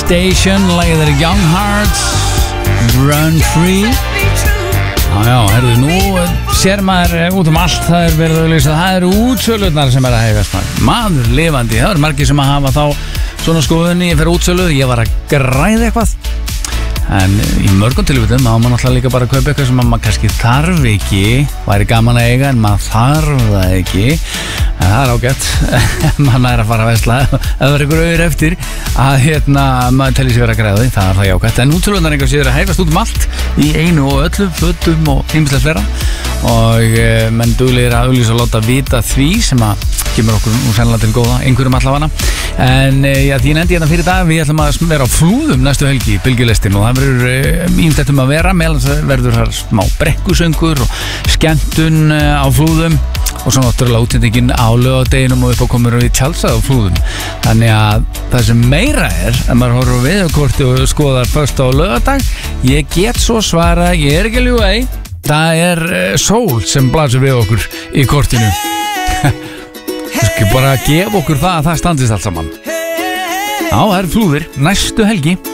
Station, lagið Young Hearts, Run Free. Já, herðu, nú sér maður út allt, það verið að lýsa, það eru útsölurnar sem að hefast maður lifandi, það eru margir sem að hafa þá svona skoðunni, ég fer útsölu, ég var að græða eitthvað, en í mörgum tilvíðum þá maður náttúrulega líka bara að kaupa eitthvað sem maður kannski þarf ekki, væri gaman að eiga en maður þarf það ekki, en það er ágætt maður er að fara að versla ef það er ykkur auður eftir að maður telli sér vera að græða því, það er það jágætt, en útsölunar einhver séður að hefast út allt í einu og öllu, fötum og ýmislegt fleira og menn duglegir að auglýsa og láta vita því sem að kemur okkur nú sennilega til góða einhverjum allavega en já, því nefndi hérna fyrir dag við ætlum að vera á Flúðum næstu helgi í bylgjulestin og það verður ýmislegt að vera meðan verður þar smá brekkusöngur og skemmtun á Flúðum og svo náttúrulega útsendingin á laugardeginum og upp á komur við tjálsað á Flúðum þannig að það sem meira er að maður horfir á veðurkorti og skoðar föstu á laugardag ég get svo svara, ég er ekki að ljúga það er sól sem blasir við okkur í kortinu þú skal bara gefa okkur það að það standist allt saman já, það er Flúðir næstu helgi